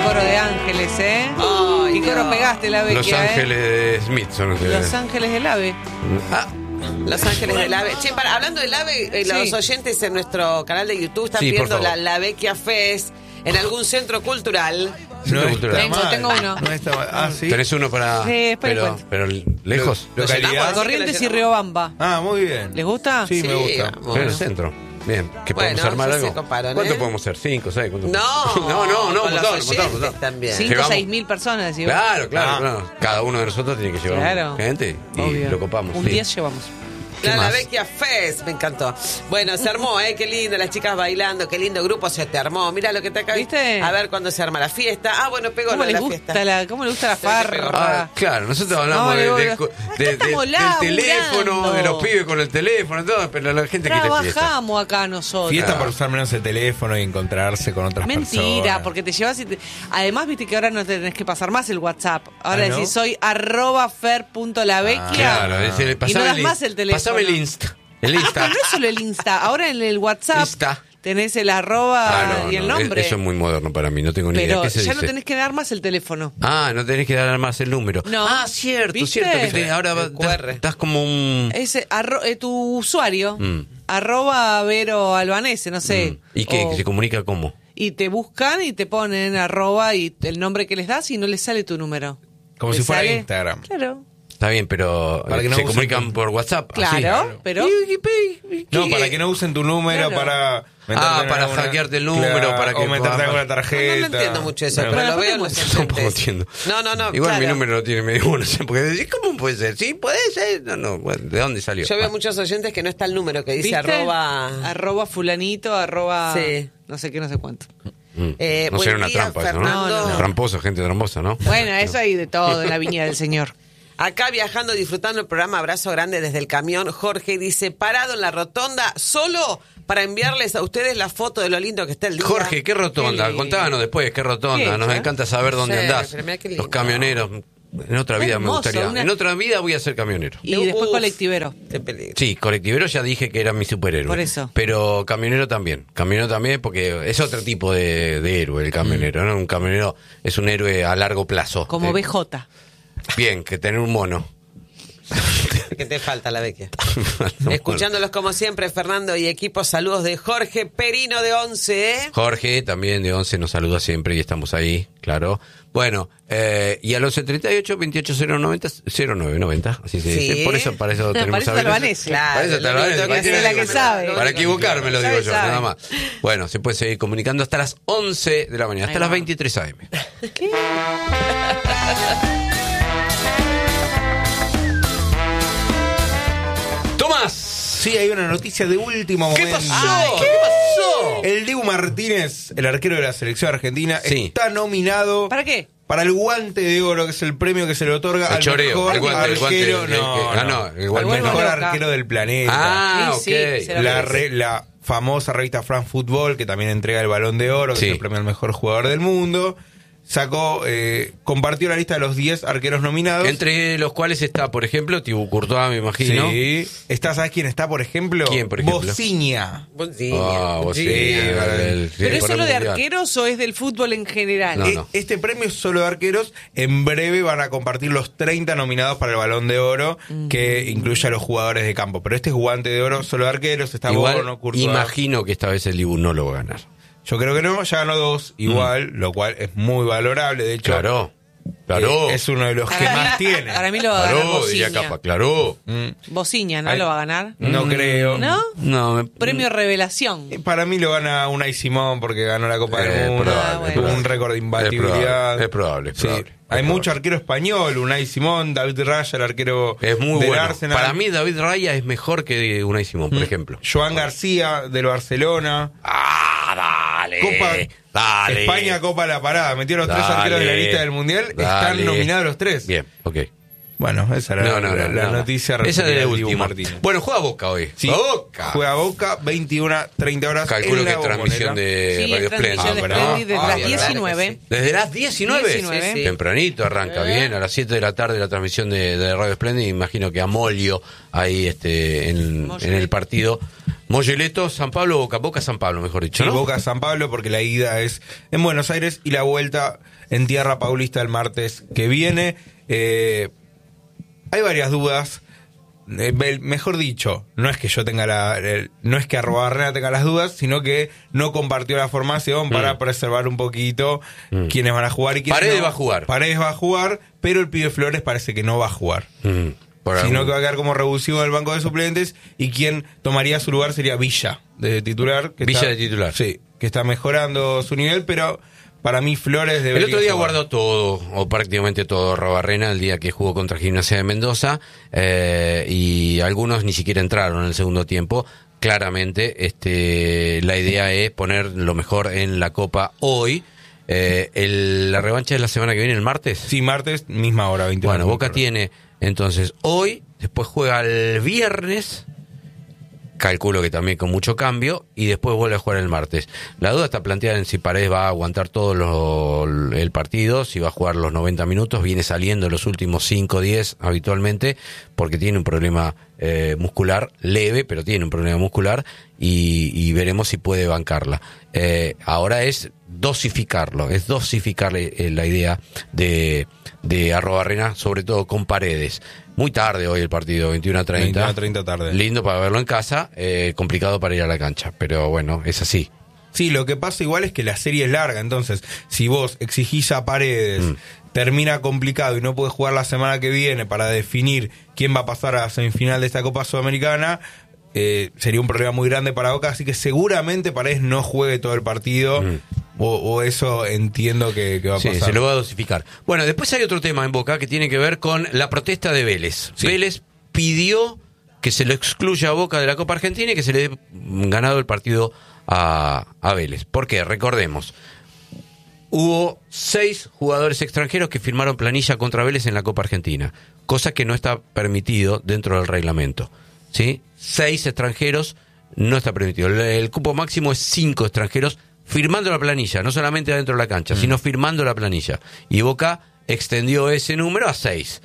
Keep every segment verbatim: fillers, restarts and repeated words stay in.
coro de Ángeles, ¿eh? Ay, ¿Qué coro no. pegaste, la Vecchia? Los Ángeles ¿eh? de Smith son ustedes. Los Ángeles del Ave. Ah, Los Ángeles del AVE. Che, para, hablando del AVE, eh, los Sí. oyentes en nuestro canal de YouTube están Sí, por viendo favor. la, la Vecchia Fest en algún centro cultural. Centro No Cultural. está Tengo, mal. tengo uno. No está mal. Ah, sí. Tenés uno para. Sí, espera, pero, cuento. pero lejos. Lo- localidad. llenamos, así que Corrientes lo y llenamos. Riobamba. Ah, muy bien. ¿Les gusta? Sí, me Sí, gusta. vamos. En el centro. Bien. ¿Que Bueno, podemos armar ya algo? se coparon, ¿Cuánto ¿eh? podemos ser? ¿Cinco, seis? ¿Cuánto? No, no, no, no, con un los montón, un oyentes montón, un montón. también. Cinco o Llevamos- seis mil personas. Digo. Claro, claro, Ah. claro. Cada uno de nosotros tiene que llevar Claro. gente y Obvio. lo copamos. Un sí. diez llevamos. ¿Qué La, la más? Vecchia Fest, me encantó. Bueno, se armó, ¿eh? Qué lindo, las chicas bailando, qué lindo grupo se te armó. Mira lo que te acá. ¿Viste? A ver cuándo se arma la fiesta. Ah, bueno, pegó ¿Cómo lo de les la gusta fiesta. la, cómo les gusta la Sí, que pegó. farra? Ah, claro, nosotros hablamos No, de, digo, de- acá de- de- estamos del laburando. teléfono, de los pibes con el teléfono, todo, pero la gente quiere fiesta. Trabajamos acá nosotros. Fiesta por usar menos el teléfono y encontrarse con otras Mentira, personas. porque te llevas y te... Además, viste que ahora no tenés que pasar más el WhatsApp. Ahora Ah, ¿no? decís, soy arroba fer.lavecchia. Claro, es el- y no pasame das el, más el teléfono. pasame el Insta. El Ah, Insta. pero no es solo el Insta. Ahora en el WhatsApp Insta. tenés el arroba Ah, no, y el no, nombre. Eso es muy moderno para mí, no tengo ni idea. Pero ¿Qué se ya dice? no tenés que dar más el teléfono. Ah, no tenés que dar más el número. No. Ah, cierto, ¿Viste? cierto. Que te- ahora va- El cu erre. estás, estás como un... Ese, arro- eh, tu usuario, Mm. arroba Vero Albanese, no sé. Mm. ¿Y qué? O- ¿Se comunica cómo? y te buscan y te ponen arroba y el nombre que les das y no les sale tu número. Como Les si fuera sale- Instagram. Claro. Está bien, pero Para que no se usen comunican tu- por WhatsApp. Claro, así. pero... No, para que no usen tu número Claro. para... meterte Ah, en para alguna- hackearte el número, para que o meterte puedas- en alguna No, tarjeta. no entiendo mucho eso, Bueno, pero lo Bueno, veo en los después Tampoco oyentes. entiendo. No, no, no. Igual mi claro. número no tiene medio no sé, porque decís, ¿cómo puede ser? Sí, puede ser. No, no, bueno, ¿de dónde salió? Yo veo Ah. muchos oyentes que no está el número, que dice ¿Viste? arroba... Arroba fulanito, arroba... Sí. No sé qué, no sé cuánto. Mm. Eh, no buen será una día, trampa eso, ¿no? Fernando. No, no, no. Tramposo, gente tramposa, ¿no? Bueno, eso hay de todo en la viña del señor. Acá viajando, disfrutando el programa, abrazo grande desde el camión. Jorge dice, parado en la rotonda, solo para enviarles a ustedes la foto de lo lindo que está el día. Jorge, ¿qué rotonda? Qué lindo. Contanos después, ¿qué rotonda? ¿Qué, Nos ya? encanta saber dónde Sí, andás. pero mirá qué lindo. Los camioneros. En otra vida me Hermoso, gustaría. una- En otra vida voy a ser camionero. Y Uf, después colectivero. Qué peligro. Sí, colectivero ya dije que era mi superhéroe. Por eso. Pero camionero también. Camionero también porque es otro tipo de, de héroe el camionero, ¿no? Un camionero es un héroe a largo plazo. Como Eh, B J. Bien, que tener un mono. ¿Qué te falta, la Vecchia? Escuchándolos como siempre, Fernando y equipo, saludos de Jorge Perino de Once, ¿eh? Jorge, también de Once, nos saluda siempre y estamos ahí, claro. Bueno, eh, y al once treinta y ocho, veintiocho cero noventa, cero nueve noventa, así se Sí. dice. Por eso, para eso No, tenemos para eso saber Albanese. Claro, Para eso te lo Albanese, único que para hace que- es la que sabe. Para equivocarme lo digo Sabe, yo, sabe. nada más. Bueno, se puede seguir comunicando hasta las once de la mañana, hasta Ahí las va. veintitrés a eme. ¿Qué? ¡Tomás! Sí, hay una noticia de último ¿Qué momento. pasó? ¿Qué pasó? El Dibu Martínez, el arquero de la selección argentina, Sí. está nominado ¿Para qué? para el Guante de Oro, que es el premio que se le otorga El al choreo, mejor el guante, el guante, arquero, el- el- no, el- ah, no, no, el al guante mejor no. arquero del planeta. Ah, Sí, ok. sí, se lo la, merece. re- la famosa revista France Football, que también entrega el Balón de Oro, que Sí. es el premio al mejor jugador del mundo, sacó, eh, compartió la lista de los diez arqueros nominados. Entre los cuales está, por ejemplo, Thibaut Courtois, me imagino. Sí. Está, ¿sabes quién está, por ejemplo? ¿Quién, por ejemplo? Bociña. Buen día. Ah, vos sí, Sí, el- sí, ¿Pero es por el solo de mundial. arqueros o es del fútbol en general? No, E- no. Este premio es solo de arqueros. En breve van a compartir los treinta nominados para el Balón de Oro, que incluye a los jugadores de campo. Pero este es Guante de Oro solo de arqueros. Está Igual, Bono, Courtois. imagino que esta vez el Dibu no lo va a ganar. Yo creo que no, ya ganó dos igual, lo cual es muy valorable. De hecho, Claro, claro. eh, es uno de los que Para mí- más tiene. Para mí lo va a ganar Claro, diría Bociña. Capa, claro. Mm, Bociña, ¿no Ay. lo va a ganar? no creo. ¿No? No, me- Premio Revelación. Eh, Para mí lo gana Unai Simón porque ganó la Copa Eh, del Mundo. probable, Ah, bueno. Tuvo probable. un récord de Es imbatibilidad. probable, es probable, es Sí. probable, es Hay probable. mucho arquero español, Unai Simón, David Raya, el arquero es muy del bueno. Arsenal. Para mí David Raya es mejor que Unai Simón, por Mm. ejemplo. Joan García del Barcelona. Ah, dale. Copa Dale. España, Copa La Parada. Metieron los tres Dale. arqueros de la lista del Mundial. Dale. Están nominados los tres. Bien, ok. Bueno, esa era No, la, no, la- no, la no. noticia Esa es referida de al Dibu última. Martínez. Bueno, juega Boca hoy. Sí, Boca. juega Boca, veintiuna, treinta horas. Calculo en que la es transmisión Bombonera. de Sí, Radio es transmisión Splendid. de ¿no? Splendid desde Ah, las bien. diecinueve. ¿Desde las diecinueve? diecinueve. Sí. Tempranito arranca bien, a las siete de la tarde la transmisión de, de Radio Splendid. Imagino que a Molio ahí este, en, Molio. en el partido. Moyeleto, San Pablo, Boca, Boca, San Pablo, mejor dicho, Sí, ¿no? Boca San Pablo, porque la ida es en Buenos Aires y la vuelta en Tierra Paulista el martes que viene. Eh, hay varias dudas. Eh, mejor dicho, no es que yo tenga la, el, no es que Arrobarrena tenga las dudas, sino que no compartió la formación mm. para preservar un poquito mm. quiénes van a jugar y quiénes Paredes no. va a jugar. Paredes va a jugar, pero el pibe Flores parece que no va a jugar. Mm. Sino algún... que va a quedar como revulsivo en el banco de suplentes, y quien tomaría su lugar sería Villa, de titular. Que Villa está, de titular. Sí, que está mejorando su nivel, pero para mí Flores debería El otro día jugar. guardó todo, o prácticamente todo, Arrobarrena, el día que jugó contra Gimnasia de Mendoza, eh, y algunos ni siquiera entraron en el segundo tiempo. Claramente, este, la idea es poner lo mejor en la Copa hoy. Eh, el, la revancha es la semana que viene, el martes. Sí, martes, misma hora, veintiuno. Bueno, Boca tiene... Entonces, hoy, después juega el viernes, calculo que también con mucho cambio, y después vuelve a jugar el martes. La duda está planteada en si Paredes va a aguantar todo lo, el partido, si va a jugar los noventa minutos, viene saliendo los últimos cinco o diez habitualmente, porque tiene un problema eh, muscular leve, pero tiene un problema muscular, y, y veremos si puede bancarla. Eh, ahora es dosificarlo, es dosificarle eh, la idea de... de Arrobarrena, sobre todo con Paredes. Muy tarde hoy el partido, veintiuno a treinta. veintiuno a treinta tarde. Lindo para verlo en casa, eh, complicado para ir a la cancha, pero bueno, es así. Sí, lo que pasa igual es que la serie es larga, entonces si vos exigís a Paredes, mm. termina complicado y no puede jugar la semana que viene para definir quién va a pasar a la semifinal de esta Copa Sudamericana, eh, sería un problema muy grande para Boca, así que seguramente Paredes no juegue todo el partido. Mm. O, o eso entiendo que, que va a pasar. Sí, se lo va a dosificar. Bueno, después hay otro tema en Boca que tiene que ver con la protesta de Vélez. Sí. Vélez pidió que se lo excluya a Boca de la Copa Argentina y que se le dé ganado el partido a, a Vélez. ¿Por qué? Recordemos, hubo seis jugadores extranjeros que firmaron planilla contra Vélez en la Copa Argentina, cosa que no está permitido dentro del reglamento, ¿sí? Seis extranjeros no está permitido. El, el cupo máximo es cinco extranjeros firmando la planilla, no solamente adentro de la cancha, mm. sino firmando la planilla. Y Boca extendió ese número a seis.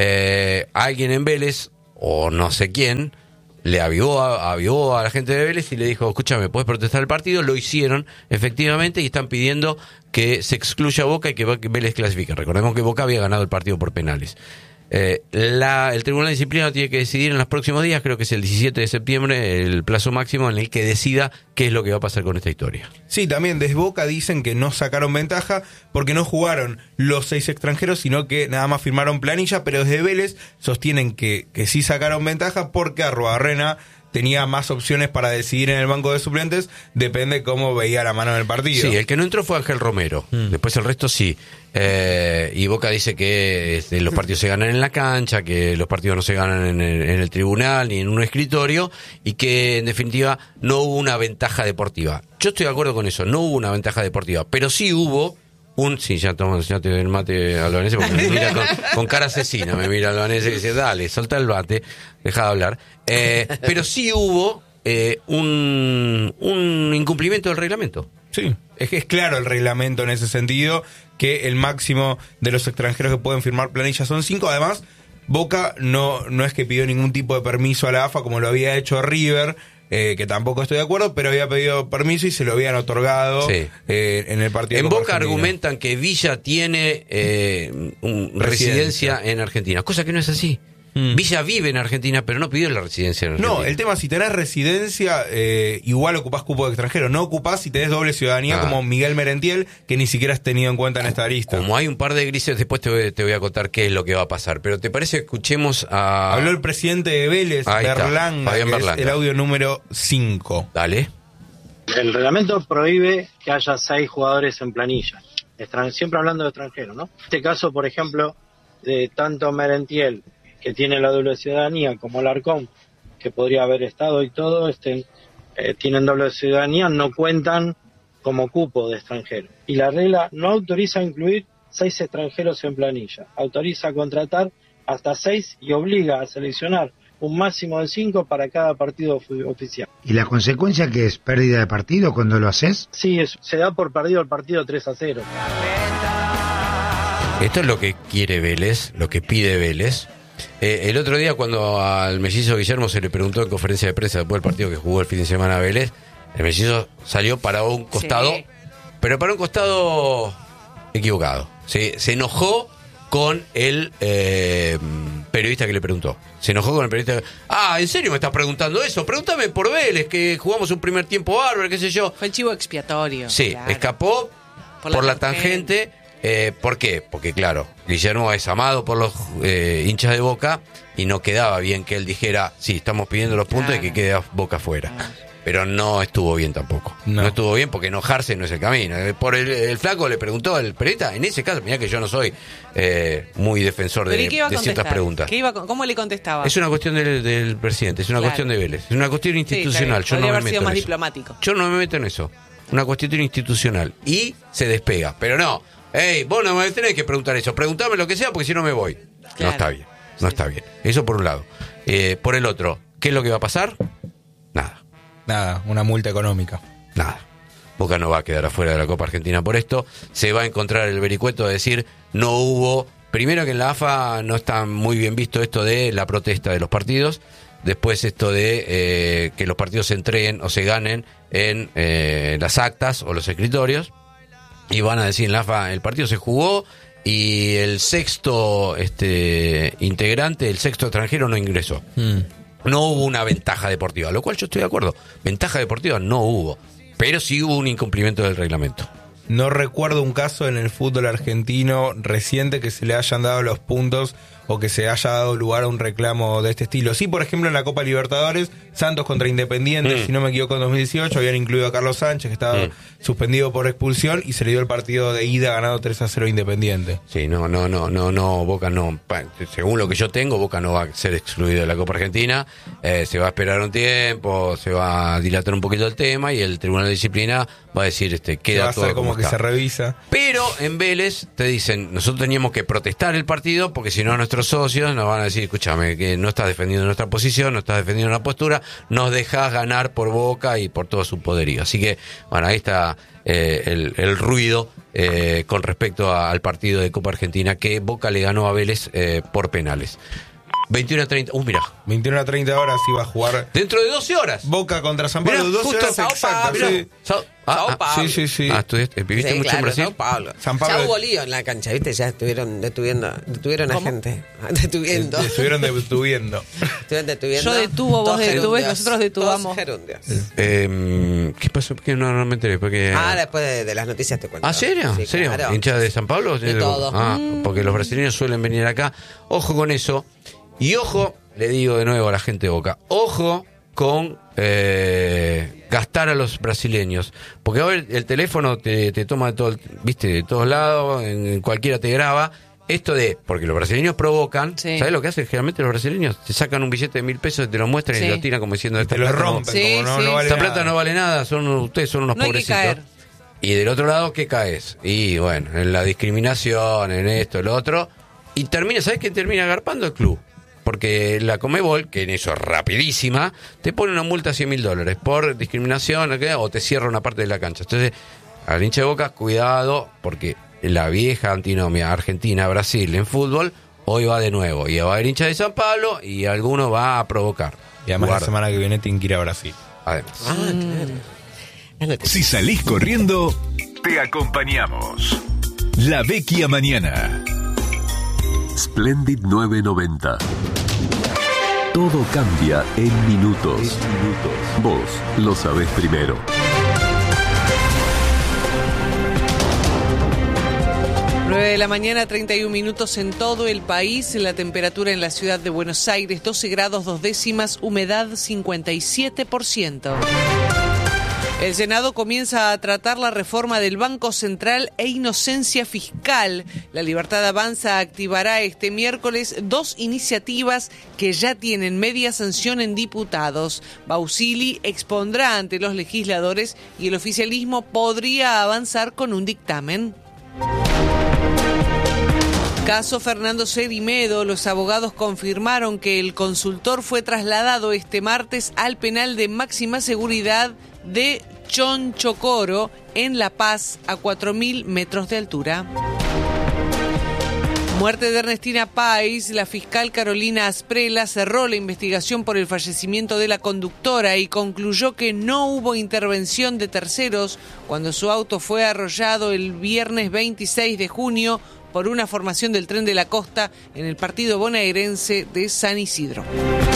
Eh, alguien en Vélez, o no sé quién, le avivó a, avivó a la gente de Vélez y le dijo, escúchame, ¿puedes protestar el partido? Lo hicieron, efectivamente, y están pidiendo que se excluya Boca y que Vélez clasifique. Recordemos que Boca había ganado el partido por penales. Eh, la, el Tribunal de Disciplina tiene que decidir en los próximos días, creo que es el diecisiete de septiembre, el plazo máximo en el que decida qué es lo que va a pasar con esta historia. Sí, también desde Boca dicen que no sacaron ventaja porque no jugaron los seis extranjeros, sino que nada más firmaron planilla, pero desde Vélez sostienen que, que sí sacaron ventaja porque Arrobarrena tenía más opciones para decidir en el banco de suplentes, depende cómo veía la mano en el partido. Sí, el que no entró fue Ángel Romero, mm. después el resto sí. Eh, y Boca dice que este, los partidos se ganan en la cancha, que los partidos no se ganan en el, en el tribunal ni en un escritorio, y que en definitiva no hubo una ventaja deportiva. Yo estoy de acuerdo con eso, no hubo una ventaja deportiva, pero sí hubo un... Sí, ya, tomo, ya te doy el mate albanese porque me mira con, con cara asesina, me mira albanese y dice, dale, solta el bate, deja de hablar. Eh, pero sí hubo eh, un, un incumplimiento del reglamento. Sí, es que es claro el reglamento en ese sentido, que el máximo de los extranjeros que pueden firmar planillas son cinco. Además, Boca no, no es que pidió ningún tipo de permiso a la A F A como lo había hecho River, eh, que tampoco estoy de acuerdo, pero había pedido permiso y se lo habían otorgado sí. eh, en el partido. En Boca argumentan que Villa tiene eh, un, residencia. residencia en Argentina, cosa que no es así. Mm. Villa vive en Argentina, pero no pidió la residencia en Argentina. No, el tema, si tenés residencia, eh, igual ocupás cupo de extranjero. No ocupás si tenés doble ciudadanía, ah. como Miguel Merentiel, que ni siquiera has tenido en cuenta en esta lista. Como hay un par de grises, después te voy, te voy a contar qué es lo que va a pasar. Pero ¿te parece que escuchemos a... Habló el presidente de Vélez, Berlanga, que Berlanga. Es el audio número cinco. Dale. El reglamento prohíbe que haya seis jugadores en planilla. Estran- siempre hablando de extranjeros, ¿no? En este caso, por ejemplo, de tanto Merentiel, que tiene la doble ciudadanía, como Alarcón, que podría haber estado y todo, este, eh, tienen doble ciudadanía, no cuentan como cupo de extranjero. Y la regla no autoriza a incluir seis extranjeros en planilla, autoriza a contratar hasta seis y obliga a seleccionar un máximo de cinco para cada partido oficial. ¿Y la consecuencia que es pérdida de partido cuando lo haces? Sí, es, se da por perdido el partido tres a cero. Esto es lo que quiere Vélez, lo que pide Vélez. Eh, el otro día cuando al mellizo Guillermo se le preguntó en conferencia de prensa después del partido que jugó el fin de semana a Vélez, el mellizo salió para un costado, Sí. pero para un costado equivocado. Se, se enojó con el eh, periodista que le preguntó. Se enojó con el periodista. Ah, ¿en serio me estás preguntando eso? Pregúntame por Vélez, que jugamos un primer tiempo bárbaro, qué sé yo. Fue el chivo expiatorio. Sí, claro. escapó Por por la la, tangente. Eh, ¿Por qué? Porque, claro, Guillermo es amado por los eh, hinchas de Boca y no quedaba bien que él dijera, sí, estamos pidiendo los puntos Claro. y que quede Boca fuera. Claro. Pero no estuvo bien tampoco. No. No, estuvo bien porque enojarse no es el camino. Eh, Por el, el flaco le preguntó al periodista, en ese caso, mirá que yo no soy eh, muy defensor de, ¿Pero y qué iba a de ciertas contestar? preguntas. ¿Qué iba a con- ¿Cómo le contestaba? Es una cuestión del, del presidente, es una Claro. cuestión de Vélez, es una cuestión Sí, institucional. está Yo bien. no Podría me haber sido meto más en eso. diplomático. Yo no me meto en eso. Una cuestión institucional. Y se despega. Pero no, hey, vos no me tenés que preguntar eso. Preguntame lo que sea porque si no me voy. Claro. No está bien. No está bien. Eso por un lado. Eh, por el otro, ¿qué es lo que va a pasar? Nada. Nada, una multa económica. Nada. Boca no va a quedar afuera de la Copa Argentina por esto. Se va a encontrar el vericueto de decir, no hubo... Primero que en la A F A no está muy bien visto esto de la protesta de los partidos. Después esto de eh, que los partidos se entreguen o se ganen en eh, las actas o los escritorios. Y van a decir en la A F A, el partido se jugó y el sexto este integrante, el sexto extranjero no ingresó. Mm. No hubo una ventaja deportiva, lo cual yo estoy de acuerdo. Ventaja deportiva no hubo, pero sí hubo un incumplimiento del reglamento. No recuerdo un caso en el fútbol argentino reciente que se le hayan dado los puntos o que se haya dado lugar a un reclamo de este estilo. Sí, por ejemplo, en la Copa Libertadores, Santos contra Independiente, Mm. si no me equivoco, en dos mil dieciocho habían incluido a Carlos Sánchez, que estaba Mm. suspendido por expulsión, y se le dio el partido de ida ganado tres a cero a Independiente. Sí, no, no, no, no, no, Boca no. Pa- Según lo que yo tengo, Boca no va a ser excluido de la Copa Argentina. Eh, se va a esperar un tiempo, se va a dilatar un poquito el tema y el Tribunal de Disciplina va a decir, este, Que queda va a todo ser como como que está. se revisa. Pero en Vélez te dicen, nosotros teníamos que protestar el partido porque si no nuestros socios nos van a decir, escúchame, que no estás defendiendo nuestra posición, no estás defendiendo una postura, nos dejás ganar por Boca y por todo su poderío. Así que, bueno, ahí está eh, el, el ruido eh, con respecto a- al partido de Copa Argentina que Boca le ganó a Vélez eh, por penales. veintiuno a treinta, uh, mira, veintiuna a treinta horas iba a jugar dentro de doce horas. Boca contra San Pablo, Mirá, doce justo horas Sao exactas. Pablo. Sí. Sao- ah, Sao ah, Paulo. Sí, sí, sí. Ah, estudiaste- ¿viviste Sí, mucho claro, en Brasil? Sao Paulo. San Pablo- Ya hubo lío en la cancha, ¿viste? Ya estuvieron detuviendo, detuvieron a ¿Cómo? gente. Detuviendo. Te estuvieron detuviendo. Estuvieron detuviendo. Yo detuvo, vos dos detuvés, gerundios. nosotros detuvamos. Dos gerundios. Eh, ¿Qué pasó? ¿Qué? No, no me enteré. Porque... Ah, después de, de las noticias te cuento. ¿Ah, serio? Sí, ¿Serio? claro. ¿Hincha de San Pablo? De todo. Ah, Mm. porque los brasileños suelen venir acá. Ojo con eso. Y ojo, le digo de nuevo a la gente de Boca, ojo con eh, gastar a los brasileños. Porque a ver, el teléfono te, te toma de todo, el- viste, de todos lados, en, en cualquiera te graba. Esto de, porque los brasileños provocan, Sí. ¿sabes lo que hacen generalmente los brasileños? Te sacan un billete de mil pesos, te lo muestran Sí. y lo tiran como diciendo, esta Te lo plata no- rompen, Sí, como no, sí. no vale esta nada. plata no vale nada, son ustedes son unos No hay que pobrecitos. caer. Y del otro lado, ¿qué caes? Y bueno, en la discriminación, en esto, el otro. Y termina, ¿sabes qué termina agarpando el club? Porque la Comebol, que en eso es rapidísima, te pone una multa de cien mil dólares por discriminación ¿qué? O te cierra una parte de la cancha. Entonces, al hincha de Boca, cuidado, porque la vieja antinomia Argentina-Brasil en fútbol, hoy va de nuevo. Y va a haber hincha de San Pablo y alguno va a provocar. Y además Guarda. la semana que viene tienen que ir a Brasil. Además. Ah, claro. Es noticia. Si salís corriendo, te acompañamos. La Vecchia Mañana. Splendid novecientos noventa. Todo cambia en minutos. Vos lo sabés primero. nueve de la mañana, treinta y un minutos en todo el país. La temperatura en la ciudad de Buenos Aires, doce grados dos décimas, humedad cincuenta y siete por ciento. El Senado comienza a tratar la reforma del Banco Central e inocencia fiscal. La Libertad Avanza activará este miércoles dos iniciativas que ya tienen media sanción en diputados. Bausili expondrá ante los legisladores y el oficialismo podría avanzar con un dictamen. Caso Fernando Cerimedo, los abogados confirmaron que el consultor fue trasladado este martes al penal de máxima seguridad de Chonchocoro, en La Paz, a cuatro mil metros de altura. Muerte de Ernestina Páez. La fiscal Carolina Asprela cerró la investigación por el fallecimiento de la conductora y concluyó que no hubo intervención de terceros cuando su auto fue arrollado el viernes veintiséis de junio por una formación del Tren de la Costa en el partido bonaerense de San Isidro.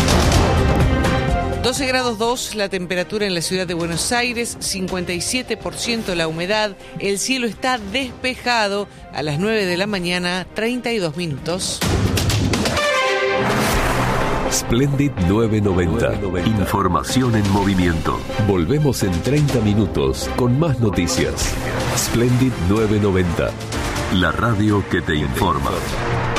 doce grados dos la temperatura en la ciudad de Buenos Aires, cincuenta y siete por ciento la humedad, el cielo está despejado a las nueve de la mañana, treinta y dos minutos. Splendid novecientos noventa. Información en movimiento. Volvemos en treinta minutos con más noticias. Splendid novecientos noventa. La radio que te informa.